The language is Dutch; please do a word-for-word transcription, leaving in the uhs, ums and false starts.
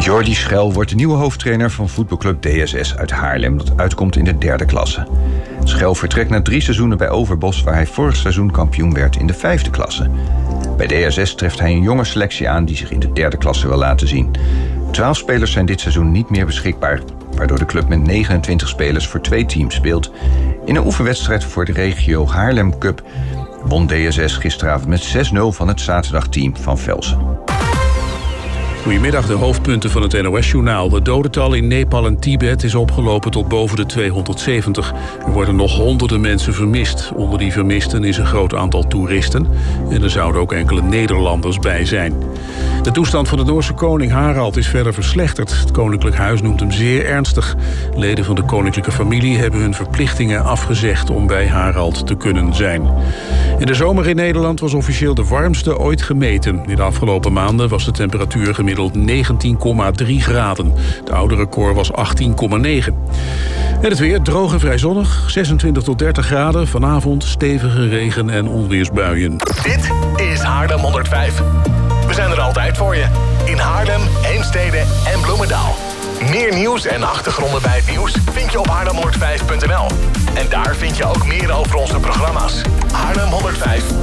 Jordi Schel wordt de nieuwe hoofdtrainer van voetbalclub D S S uit Haarlem, dat uitkomt in de derde klasse. Schel vertrekt na drie seizoenen bij Overbos, waar hij vorig seizoen kampioen werd in de vijfde klasse. Bij D S S treft hij een jonge selectie aan die zich in de derde klasse wil laten zien. Twaalf spelers zijn dit seizoen niet meer beschikbaar, waardoor de club met negenentwintig spelers voor twee teams speelt. In een oefenwedstrijd voor de regio Haarlem Cup won D S S gisteravond met zes nul van het zaterdagteam van Velsen. Goedemiddag, de hoofdpunten van het N O S-journaal. Het dodental in Nepal en Tibet is opgelopen tot boven de tweehonderdzeventig. Er worden nog honderden mensen vermist. Onder die vermisten is een groot aantal toeristen. En er zouden ook enkele Nederlanders bij zijn. De toestand van de Noorse koning Harald is verder verslechterd. Het Koninklijk Huis noemt hem zeer ernstig. Leden van de koninklijke familie hebben hun verplichtingen afgezegd om bij Harald te kunnen zijn. En de zomer in Nederland was officieel de warmste ooit gemeten. In de afgelopen maanden was de temperatuur gemiddeld negentien komma drie graden. Het oude record was achttien komma negen. En het weer droog en vrij zonnig. zesentwintig tot dertig graden. Vanavond stevige regen- en onweersbuien. Dit is Haarlem honderdvijf. We zijn er altijd voor je. In Haarlem, Heemstede en Bloemendaal. Meer nieuws en achtergronden bij het nieuws vind je op haarlem honderdvijf punt n l. En daar vind je ook meer over onze programma's. Haarlem honderdvijf